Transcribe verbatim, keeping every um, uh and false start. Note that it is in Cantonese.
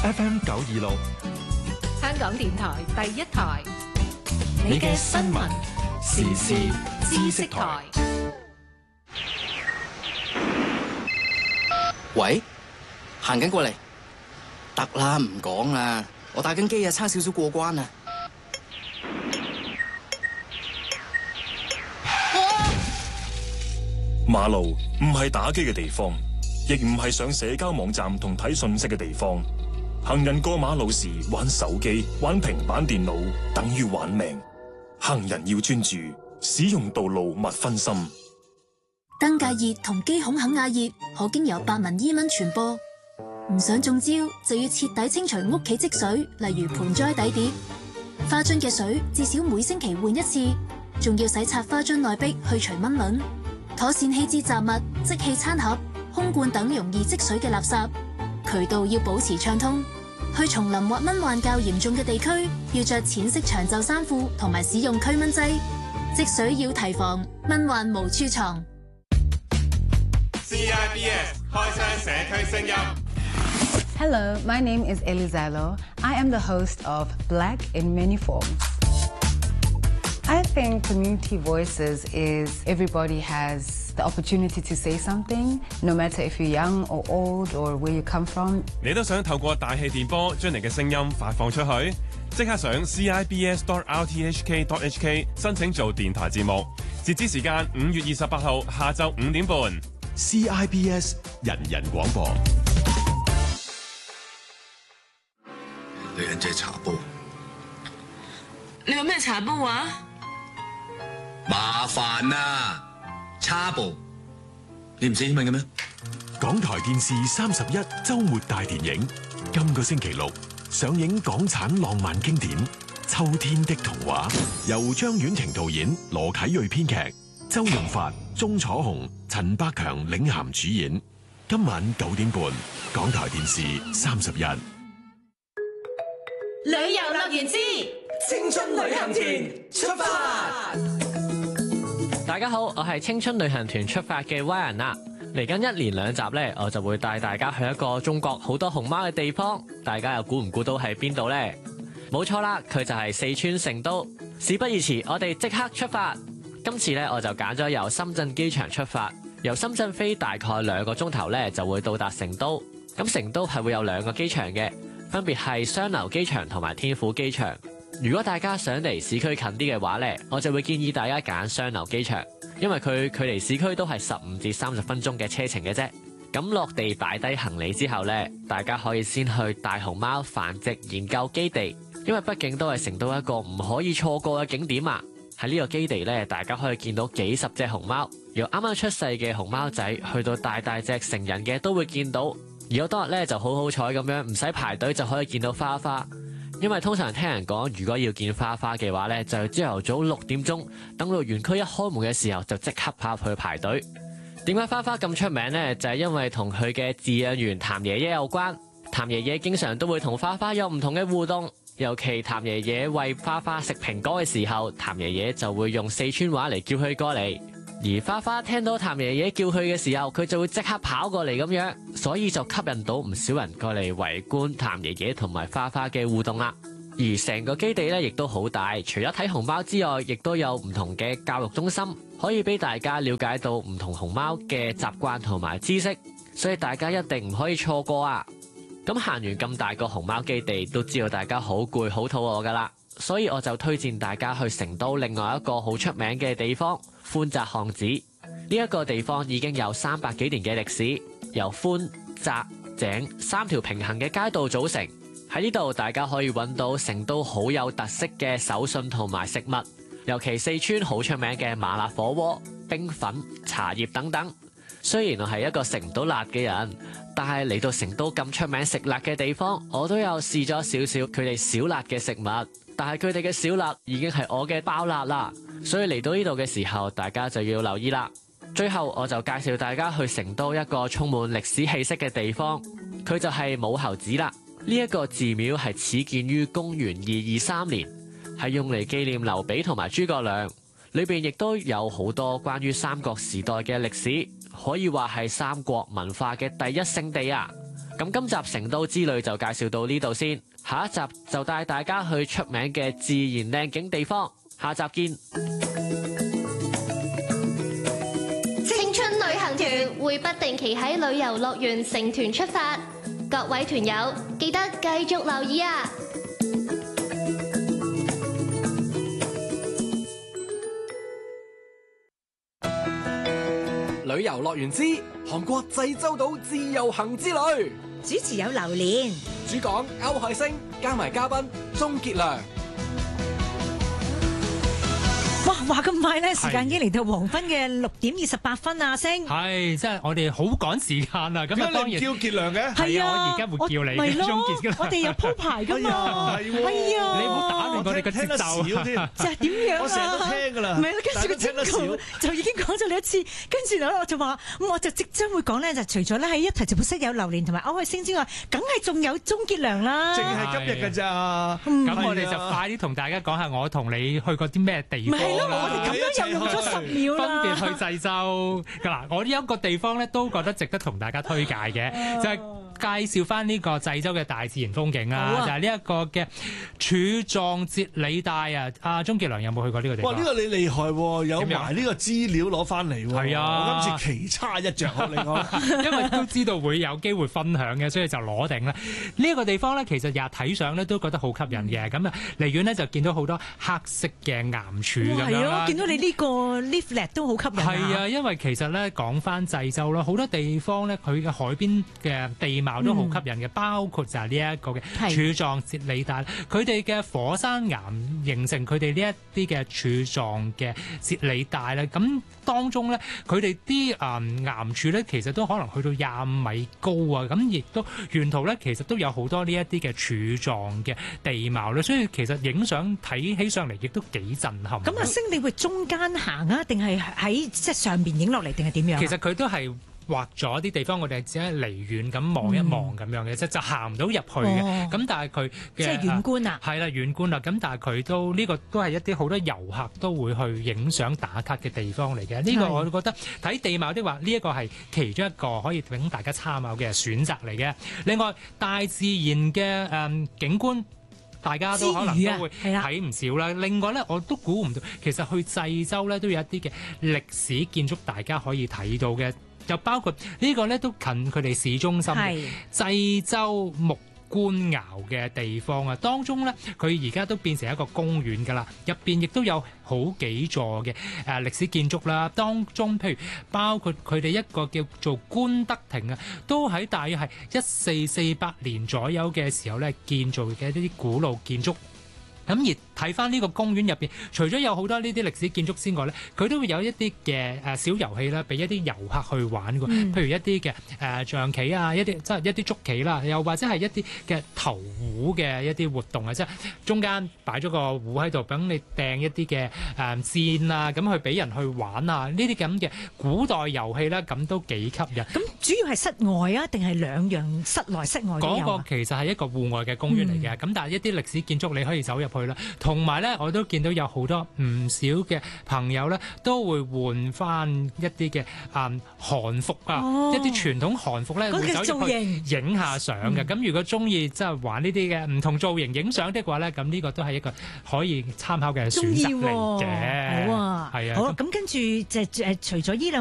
F M 九二六， 香港電台第一台， 你嘅新聞時事知識台。 喂，行緊過嚟，得啦，唔講啦，我打緊機啊，差少少過關啊。 馬路唔係打機嘅地方，亦唔係上社交網站同睇信息嘅地方。行人過馬路時玩手機、玩平板電腦，等於玩命。行人要專注，使用道路勿分心。 登革熱同肌孔肯亞熱可經由白紋伊蚊傳播，唔想中招就要徹底清除屋企積水，例如盆栽底碟、花樽嘅水，至少每星期換一次，仲要洗擦花樽內壁去除蚊卵，妥善棄置雜物、即棄餐盒、空罐等容易積水嘅垃圾，渠道要保持暢通。去叢林或蚊患較嚴重嘅地區，要着淺色長袖衫褲同埋使用驅蚊劑。積水要提防，蚊患無處藏。 C I B S 開箱社區聲音。 Hello, my name is Elizalo. I am the host of Black in Many Forms. I think community voices is everybody has the opportunity to say something, no matter if you're young or old or where you come from. 你都想透過大氣電波將你嘅聲音發放出去？即刻上 C I B S dot R T H K dot H K 申請做電台節目，截止時間五月二十八號下晝五點半。 C I B S 人人廣播。 女人即係茶煲。 你有咩茶煲啊？ 麻煩啊！叉煲，你唔識英文嘅咩？ 港台電視三十一週末大電影，今個星期六上映港產浪漫經典《秋天的童話》，由張婉婷導演，羅啟銳編劇，周潤發、鐘楚紅、陳百強領銜主演。今晚九點半，港台電視三十一。 旅遊樂園之青春旅行團出發。 大家好，我係青春旅行團出發嘅 Ryan 啊！嚟緊一連兩集呢，我就會帶大家去一個中國好多熊貓嘅地方，大家又估唔估到係邊度呢？冇錯啦，佢就係四川成都。事不宜遲，我哋即刻出發。今次呢，我就揀咗由深圳機場出發，由深圳飛大概兩個鐘頭呢，就會到達成都。咁成都係會有兩個機場嘅，分別係雙流機場同埋天府機場。如果大家想離市區近啲嘅話呢，我就會建議大家揀雙流機場，因為佢距離市區都係十五至三十分鐘嘅車程嘅啫。咁落地擺低行李之後呢，大家可以先去大熊貓繁殖研究基地，因為畢竟都係成都一個唔可以錯過嘅景點啊。喺呢個基地呢，大家可以見到幾十隻熊貓，由啱啱出世嘅熊貓仔去到大大隻成人嘅都會見到。而我當日呢就好好彩咁樣，唔使排隊就可以見到花花。因為通常聽人講，如果要見花花嘅話呢，就朝頭早六點鐘，等到園區一開門嘅時候就即刻跑去排隊。點解花花咁出名呢？就係因為同佢嘅飼養員譚爺爺有關。譚爺爺經常都會同花花有唔同嘅互動，尤其譚爺爺餵花花食蘋果嘅時候，譚爺爺就會用四川話嚟叫佢過嚟。而花花聽到譚爺爺叫佢嘅時候，佢就會即刻跑過嚟咁樣，所以就吸引到唔少人過嚟圍觀譚爺爺同埋花花嘅互動啦。而成個基地咧，亦都好大，除咗睇熊貓之外，亦都有唔同嘅教育中心，可以俾大家了解到唔同熊貓嘅習慣同埋知識，所以大家一定唔可以錯過啊！咁行完咁大個熊貓基地，都知道大家好攰好肚餓噶啦，所以我就推薦大家去成都另外一個好出名嘅地方寬窄巷子。呢一個地方已經有三百幾年嘅歷史，由寬、窄、井三條平行嘅街道組成。喺呢度大家可以揾到成都好有特色嘅手信同埋食物，尤其四川好出名嘅麻辣火鍋、冰粉、茶葉等等。雖然我係一個食唔到辣嘅人，但係嚟到成都咁出名食辣嘅地方，我都有試咗少少佢哋小辣嘅食物，但係佢哋嘅小辣已經係我嘅爆辣啦。所以嚟到呢度嘅時候，大家就要留意啦。最後我就介紹大家去成都一個充滿歷史氣息嘅地方，佢就係武侯祠啦。呢一個寺廟係始建於公元二二三年，係用嚟紀念劉備同埋諸葛亮，裏邊亦都有好多關於三國時代嘅歷史，可以話係三國文化嘅第一聖地啊！ 咁今集成都之旅就介紹到呢度先，下一集就帶大家去出名嘅自然靚景地方，下集見。 青春旅行團會不定期喺旅遊樂園成團出發，各位團友記得繼續留意啊！ 旅遊樂園之韓國濟州島自由行之旅， 主持有榴蓮， 主講歐海星，加埋嘉賓鍾傑良。 哇！話咁快咧，時間已經嚟到黃昏嘅六點二十八分啊！星係，即係我哋好趕時間啊！咁啊，當然叫傑良嘅係啊，我而家會叫你嘅鍾傑良。 我哋有鋪排噶嘛？係啊， 你唔好打亂我哋嘅節奏。 就係點樣啊？ 我成日都聽噶啦， 唔係啦，跟住個節目就已經講咗你一次，跟住咧我就話咁，我就即將會講咧，就除咗咧喺一題直播室有榴蓮同埋歐海星之外，梗係仲有鍾傑良啦。 淨係今日㗎咋？ 咁我哋就快啲同大家講下我同你去過啲咩地方。 係咯，我哋咁樣又用咗十秒啦。 分別去濟州嗱，我呢一個地方咧都覺得值得同大家推介嘅，就係介紹翻呢個濟州嘅大自然風景啊，就係呢一個嘅柱狀節理帶啊。阿鍾傑良有冇去過呢個地方？ 哇！呢個你厲害喎，有埋呢個資料攞翻嚟喎。係啊，我今次奇差一著啊，另外， 因為都知道會有機會分享嘅，所以就攞定啦。呢一個地方咧，其實日睇相咧都覺得好吸引嘅。咁啊，離遠咧就見到好多黑色嘅岩柱咁樣啦。 見到你呢個 leaflet 都好吸引。 係啊，因為其實咧講翻濟州啦，好多地方咧佢嘅海邊嘅地貌都好吸引嘅，嗯、包括就係呢一個嘅柱狀節理帶，佢哋嘅火山岩形成佢哋呢一啲嘅柱狀嘅節理帶咧，咁當中咧佢哋啲誒岩柱咧其實都可能去到廿五米高啊，咁亦都沿途咧其實都有好多呢一啲嘅柱狀嘅地貌咧，所以其實影相睇起上嚟亦都幾震撼。 咁阿星，你會中間行啊，定係喺即係上邊影落嚟，定係點樣？ 其實佢都係畫咗啲地方，我哋只係離遠咁望一望咁樣嘅啫，就行唔到入去嘅。咁但係佢嘅即係遠觀啊， 係啦，遠觀啦。咁但係佢都呢個都係一啲好多遊客都會去影相打卡嘅地方嚟嘅。呢個我覺得睇地貌的話，呢一個係其中一個可以俾大家參考嘅選擇嚟嘅。另外，大自然嘅誒景觀，大家都可能都會睇唔少啦。另外咧，我都估唔到，其實去濟州咧都有一啲嘅歷史建築，大家可以睇到嘅。就包括呢個咧都近佢哋市中心嘅濟州木官窑嘅地方啊，當中咧佢而家都變成一個公園㗎啦，入邊亦都有好幾座嘅誒歷史建築啦，當中譬如包括佢哋一個叫做官德亭啊，都喺大約係一四四八年左右嘅時候咧建造嘅一啲古老建築。咁而睇翻呢個公園入邊，除咗有好多呢啲歷史建築之外咧，佢都會有一啲嘅誒小遊戲啦，俾一啲遊客去玩嘅。嗯、譬如一啲嘅誒象棋啊，一啲即係一啲捉棋啦，又或者係一啲嘅投壺嘅一啲活動啊，即係中間擺咗個壺喺度，等你掟一啲嘅誒箭啊，咁去俾人去玩啊，呢啲咁嘅古代遊戲咧，咁都幾吸引。 咁主要係室外啊，定係兩樣室內室外都有啊？ 嗰個其實係一個戶外嘅公園嚟嘅，咁、嗯、但係一啲歷史建築你可以走入去啦，同埋咧，我都見到有好多唔少嘅朋友咧，都會換翻一啲嘅誒韓服啊，哦、一啲傳統韓服咧，會走入去影下相嘅。咁、嗯、如果中意即係玩呢啲嘅唔同造型影相的話咧，咁呢個都係一個可以參考嘅選擇嚟嘅。 好啊， 係啊。 好，咁跟住就誒，除咗呢兩